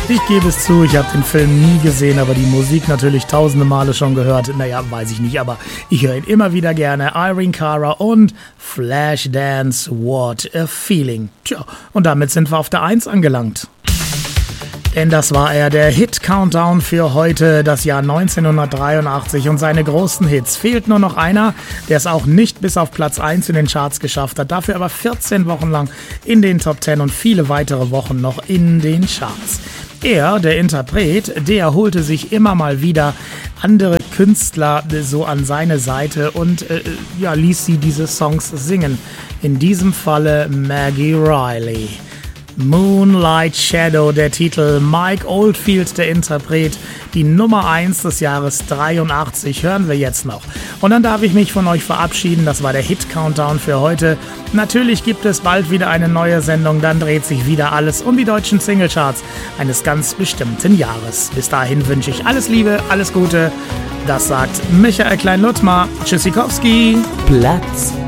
Ich gebe es zu, ich habe den Film nie gesehen, aber die Musik natürlich tausende Male schon gehört. Naja, weiß ich nicht, aber ich höre ihn immer wieder gerne. Irene Cara und Flashdance, What a Feeling. Tja, und damit sind wir auf der 1 angelangt. Denn das war er, der Hit-Countdown für heute, das Jahr 1983 und seine großen Hits. Fehlt nur noch einer, der es auch nicht bis auf Platz 1 in den Charts geschafft hat, dafür aber 14 Wochen lang in den Top 10 und viele weitere Wochen noch in den Charts. Er, der Interpret, der holte sich immer mal wieder andere Künstler so an seine Seite und ließ sie diese Songs singen. In diesem Falle Maggie Reilly. Moonlight Shadow, der Titel, Mike Oldfield, der Interpret, die Nummer 1 des Jahres 83, hören wir jetzt noch. Und dann darf ich mich von euch verabschieden, das war der Hit-Countdown für heute. Natürlich gibt es bald wieder eine neue Sendung, dann dreht sich wieder alles um die deutschen Singlecharts eines ganz bestimmten Jahres. Bis dahin wünsche ich alles Liebe, alles Gute, das sagt Michael Klein-Luttmer. Tschüssikowski. Platz